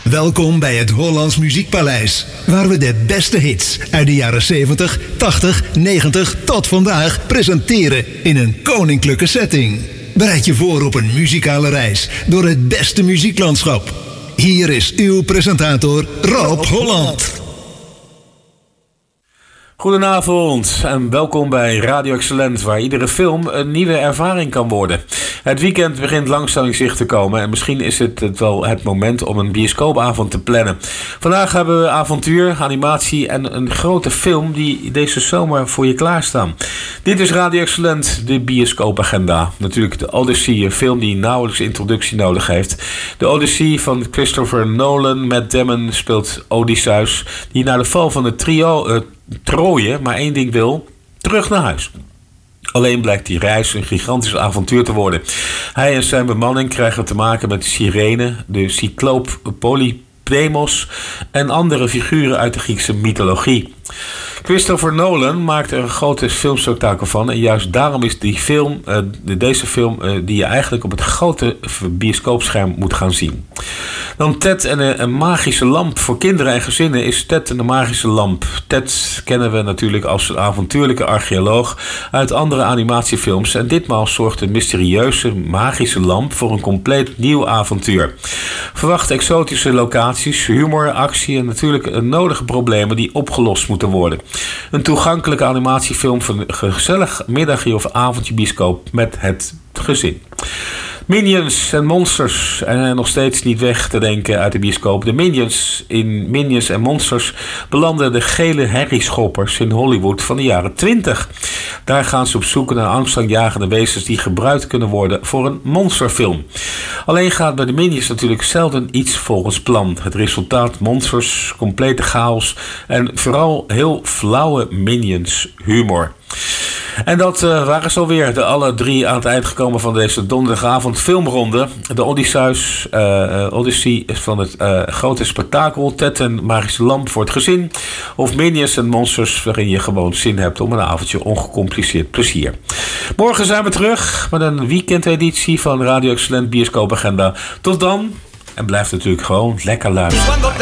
Welkom bij het Hollands Muziekpaleis, waar we de beste hits uit de jaren 70, 80, 90 tot vandaag presenteren in een koninklijke setting. Bereid je voor op een muzikale reis door het beste muzieklandschap. Hier is uw presentator Rob Holland. Goedenavond en welkom bij Radio Excellent, waar iedere film een nieuwe ervaring kan worden. Het weekend begint langzaam in zicht te komen en misschien is het wel het moment om een bioscoopavond te plannen. Vandaag hebben we avontuur, animatie en een grote film die deze zomer voor je klaarstaan. Dit is Radio Excellent, de bioscoopagenda. Natuurlijk de Odyssey, een film die nauwelijks introductie nodig heeft. De Odyssey van Christopher Nolan. Matt Damon speelt Odysseus, die na de val van het trio Troje maar één ding wil: terug naar huis. Alleen blijkt die reis een gigantisch avontuur te worden. Hij en zijn bemanning krijgen te maken met de sirene, de cycloop Polypemos en andere figuren uit de Griekse mythologie. Christopher Nolan maakt er een grote filmspektakel van. En juist daarom is deze film die je eigenlijk op het grote bioscoopscherm moet gaan zien. Dan Ted en een magische lamp. Voor kinderen en gezinnen is Ted en de magische lamp. Ted kennen we natuurlijk als een avontuurlijke archeoloog uit andere animatiefilms. En ditmaal zorgt de mysterieuze magische lamp voor een compleet nieuw avontuur. Verwacht exotische locaties, humor, actie en natuurlijk nodige problemen die opgelost moeten worden. Een toegankelijke animatiefilm voor een gezellig middagje of avondje bioscoop met het gezin. Minions en Monsters en nog steeds niet weg te denken uit de bioscoop. De Minions in Minions en Monsters belanden de gele herrieschoppers in Hollywood van de jaren 20. Daar gaan ze op zoek naar angstaanjagende wezens die gebruikt kunnen worden voor een monsterfilm. Alleen gaat bij de Minions natuurlijk zelden iets volgens plan. Het resultaat: monsters, complete chaos en vooral heel flauwe Minions humor. En dat waren ze alweer, de alle drie aan het eind gekomen van deze donderdagavond filmronde. De Odyssey van het grote spektakel, Ted en Magische Lamp voor het gezin. Of Minions en Monsters, waarin je gewoon zin hebt om een avondje ongecompliceerd plezier. Morgen zijn we terug met een weekendeditie van Radio Excellent Bioscoopagenda. Tot dan, en blijf natuurlijk gewoon lekker luisteren.